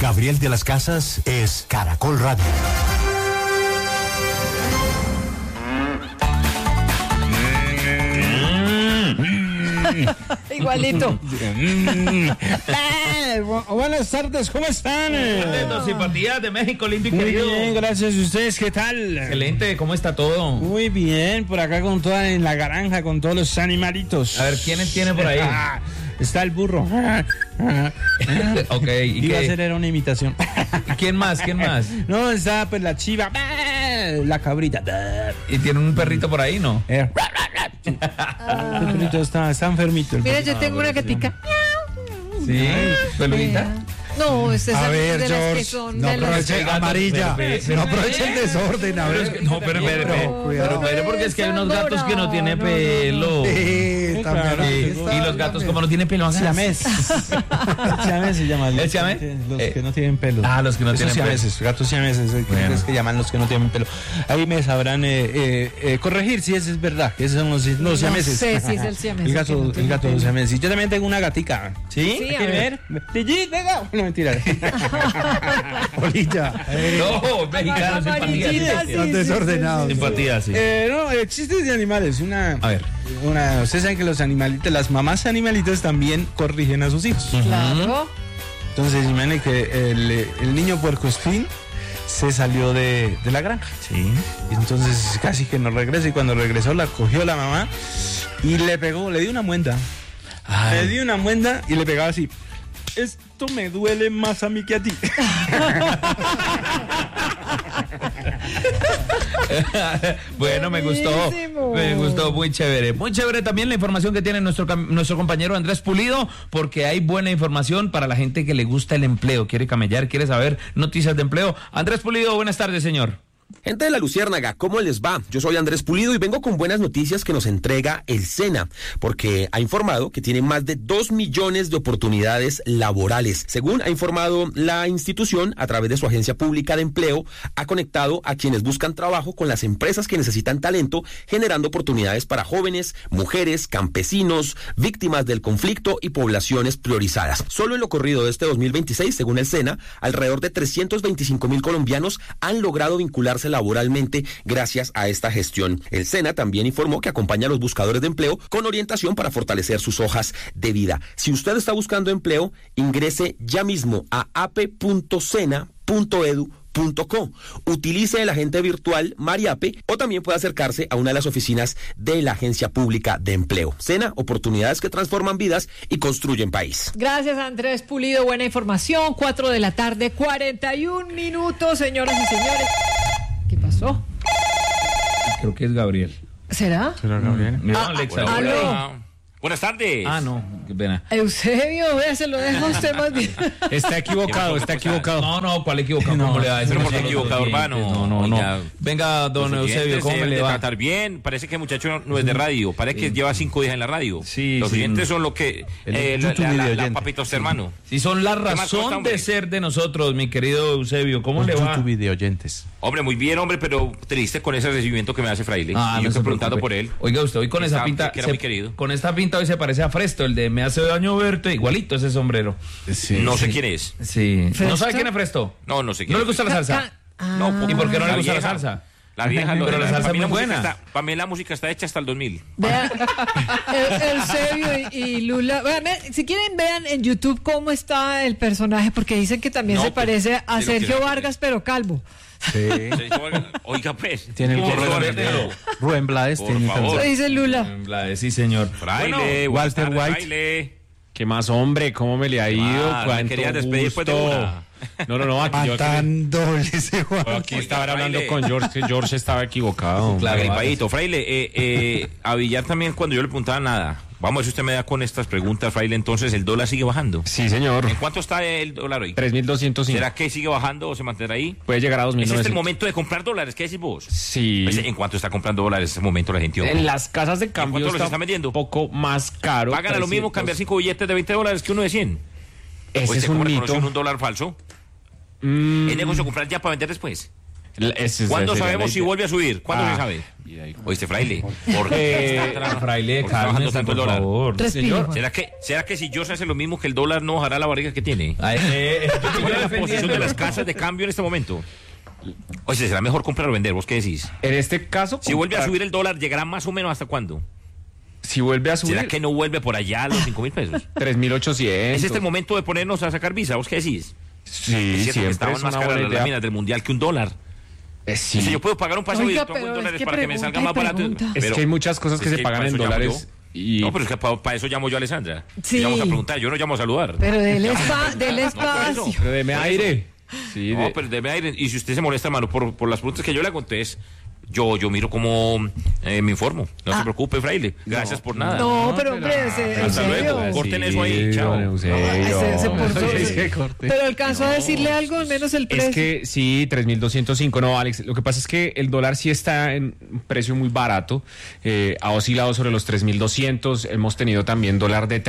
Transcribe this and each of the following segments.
Gabriel de las Casas es Caracol Radio. Igualito. Buenas tardes, ¿cómo están? Simpatías de México, lindo y Muy querido. bien, gracias. ¿Y ustedes qué tal? Excelente, ¿cómo está todo? Muy bien, por acá con toda en la granja, con todos los animalitos. A ver, ¿quiénes tiene por ahí? Está el burro. Ok, ¿y Iba a qué? hacer era una imitación. ¿Quién más? ¿Quién más? No, está pues la chiva, la cabrita. ¿Y tiene un perrito por ahí, no? El perrito está enfermito. el Mira, perrito. yo tengo una gatica. Sí, peludita. No, es A ver, de las que George, son no de las aproveche amarilla, no aproveche el desorden, a Pero ver. es que, no, pero, porque es que hay unos gatos que no tienen pelo. Sí, también Claro, ahí Y está, los gatos como no tienen pelo, hagan Siamés. Siamés se llama. ¿El siamés? Los que no tienen pelo. Ah, los que no Esos tienen pelo. siameses, gatos siameses, Bueno. es que llaman los que no tienen pelo. Ahí me sabrán corregir si eso es verdad, que esos son los siameses. sé si es el siamés, El que gato, no el tiene gato pelo. siamés. Y yo también tengo una gatica. ¿Sí? Sí, ¿Hay a que ver. ver? Tillí, venga. No, mentira. Polilla. No, mexicanos, Amarillita, simpatía. sí, Están desordenados. Simpatía, sí. No, chistes de animales. A ver. Ustedes saben que los animalitos, las mamás animalitos también corrigen a sus hijos. Claro. Entonces, imagínense que el niño puercoespín se salió de la granja. Sí. Y entonces casi que no regresa. Y cuando regresó la cogió la mamá y le pegó, le dio una muenda. Le dio una muenda y le pegaba así. Esto me duele más a mí que a ti. Bueno, me Buenísimo. gustó, muy chévere. Muy chévere también la información que tiene nuestro compañero Andrés Pulido, porque hay buena información para la gente que le gusta el empleo, quiere camellar, quiere saber noticias de empleo. Andrés Pulido, buenas tardes, señor. Gente de La Luciérnaga, ¿cómo les va? Yo soy Andrés Pulido y vengo con buenas noticias que nos entrega el SENA, porque ha informado que tiene más de 2 millones de oportunidades laborales. Según ha informado la institución, a través de su agencia pública de empleo, ha conectado a quienes buscan trabajo con las empresas que necesitan talento, generando oportunidades para jóvenes, mujeres, campesinos, víctimas del conflicto y poblaciones priorizadas. Solo en lo corrido de este 2026, según el SENA, alrededor de 325,000 colombianos han logrado vincularse laboralmente gracias a esta gestión. El SENA también informó que acompaña a los buscadores de empleo con orientación para fortalecer sus hojas de vida. Si usted está buscando empleo, ingrese ya mismo a ape.sena.edu.co. Utilice el agente virtual Mariape o también puede acercarse a una de las oficinas de la Agencia Pública de Empleo. SENA, oportunidades que transforman vidas y construyen país. Gracias, Andrés Pulido. Buena información. 4 de la tarde, 41 minutos, señoras y señores. ¿Qué pasó? Creo que es Gabriel. ¿Será? Mira, Alexa. Aló. Buenas tardes. Ah, no, qué pena. Eusebio, vea, se lo dejo a usted más bien. Está equivocado, está equivocado. No, ¿cuál equivocado? ¿Cómo le va a decir? Pero ¿por qué equivocado, urbano? No. Oiga, Venga, don los Eusebio, oyentes ¿cómo se me deben le de va? tratar bien. Parece que el muchacho no es de radio. Parece que lleva 5 días en la radio. Sí, los sí. oyentes son lo que... la papita usted, hermano. Sí, son la ¿Qué más razón cuesta, hombre? de ser de nosotros, mi querido Eusebio. ¿Cómo le va? de oyentes. Hombre, muy bien, hombre, pero triste con ese recibimiento que me hace Fraile. Ah, y yo no se estoy preguntando preocupe. por él. Oiga, usted hoy con Que esa estaba- pinta... que era muy querido. Con esta pinta hoy se parece a Fresto, el de Me hace daño verte. Igualito ese sombrero. No sé quién es. Sí. ¿No ¿Fresto? sabe quién es Fresto? No sé quién ¿No le es. gusta la salsa? No, ¿Y por qué no le la gusta la vieja. salsa? La vieja, Pero la salsa para mí es muy música buena. para mí la música está hecha hasta el 2000. Vean, Eusebio y Lula. Vean, si quieren, vean en YouTube cómo está el personaje, porque dicen que también No, se pues, parece a sí lo Sergio quiero Vargas, pero calvo. Oiga, pues. Tiene el Por gorro favor, de Rubén Blades. Por tiene favor. Eso dice Lula. Sí, señor. Fraile, Bueno, buenas Walter tardes, White. Fraile. ¿Qué más, hombre? ¿Cómo me le ha ido? Ah, me ¿Cuánto querías despedir después de gusto? una. No, aquí yo Tan doble ese Juan. aquí Oiga, estaba hablando Fraile. con George, que George estaba equivocado. Claro. Agripadito. Fraile, a Villar también cuando yo le preguntaba nada. Vamos a ver si usted me da con estas preguntas, Fraile. Entonces, ¿el dólar sigue bajando? Sí, señor. ¿En cuánto está el dólar hoy? 3.205. ¿Será que sigue bajando o se mantendrá ahí? Puede llegar a ¿Es este el 2.900. momento de comprar dólares? ¿Qué decís vos? Sí. Pues, ¿en cuánto está comprando dólares en este momento la gente? En las casas de cambio cuánto los está vendiendo? un poco más caro. ¿Pagan a lo mismo 300. cambiar 5 billetes de $20 que uno de 100? Ese ¿O es un reconoció mito. un dólar falso? ¿Es negocio comprar ya para vender después? ¿Cuándo sabemos si vuelve a subir? ¿Cuándo se sabe? Oíste, Fraile. ¿Por qué Fraile, está bajando tanto el dólar? favor. Respira. ¿Será que si George hace lo mismo que el dólar no bajará la barriga que tiene? Ay, ¿Cuál es la posición de las casas de cambio en este momento? Oye, ¿será mejor comprar o vender? ¿Vos qué decís? En este caso, Si vuelve a subir el dólar, ¿llegará más o menos hasta cuándo? si vuelve a subir, ¿Será que no vuelve por allá a los 5.000 pesos? 3.800. ¿Es este el momento de ponernos a sacar visa? ¿Vos qué decís? Sí, Es cierto que siempre estaban es más una caras buena las idea. láminas del mundial que un dólar. Sí. Si yo puedo pagar un pase Oiga, directo en pero dólares es que para que me salga pregunta más y barato. pregunta. Es que hay muchas cosas que es se pagan para en eso llamo dólares. yo. Y No, pero es que para eso llamo yo a Alessandra. Sí. Y vamos a preguntar, yo no llamo a saludar. Pero del No, por eso. espacio. pero deme aire. Sí, No, pero deme aire. Y si usted se molesta, hermano, por las preguntas que yo le conté, yo miro cómo me informo. No se preocupe, Fraile. Gracias por nada. No, pero hombre, en Hasta luego. serio. Corten eso ahí, chao. don Eusebio. Se portó. Es que corte. Pero alcanzó a decirle algo, al menos el precio. Es que sí, 3.205. No, Alex, lo que pasa es que el dólar sí está en un precio muy barato. Ha oscilado sobre los 3.200. Hemos tenido también dólar de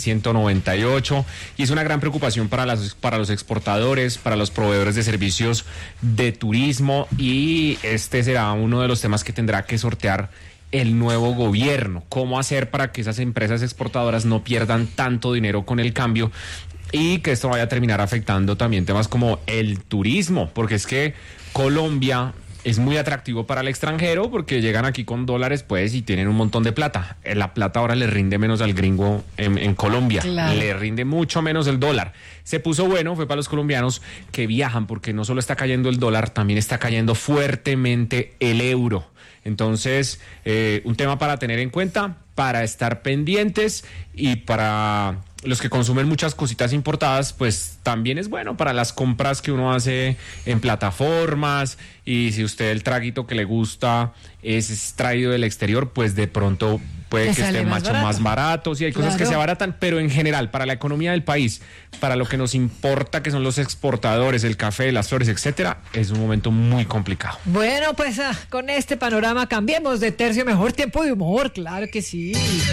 3.198. Y es una gran preocupación para los exportadores, para los proveedores de servicios de turismo. Y este será uno de los temas que tendrá que sortear el nuevo gobierno. ¿Cómo hacer para que esas empresas exportadoras no pierdan tanto dinero con el cambio? Y que esto vaya a terminar afectando también temas como el turismo, porque es que Colombia es muy atractivo para el extranjero porque llegan aquí con dólares pues y tienen un montón de plata. La plata ahora le rinde menos al gringo en Colombia, Claro. le rinde mucho menos el dólar. Se puso bueno, fue para los colombianos que viajan porque no solo está cayendo el dólar, también está cayendo fuertemente el euro. Entonces, un tema para tener en cuenta, para estar pendientes y para los que consumen muchas cositas importadas, pues también es bueno para las compras que uno hace en plataformas. Y si usted el traguito que le gusta es traído del exterior, pues de pronto puede Le que sale esté más mucho barato. más barato. Sí, hay cosas que Claro. se abaratan, pero en general, para la economía del país, para lo que nos importa, que son los exportadores, el café, las flores, etcétera, es un momento muy complicado. Bueno, pues con este panorama cambiemos de tercio, mejor tiempo de humor, claro que sí.